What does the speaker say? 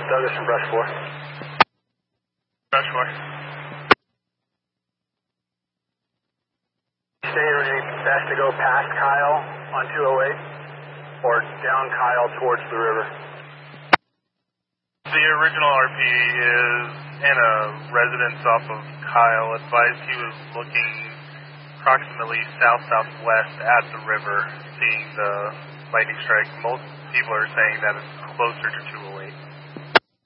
Douglas from Brush 4. Brush 4. Stay ready, best to go past Kyle on 208 or down Kyle towards the river. The original RP is in a residence off of Kyle. Advised he was looking approximately south-southwest at the river, seeing the lightning strike. Most people are saying that it's closer to 208.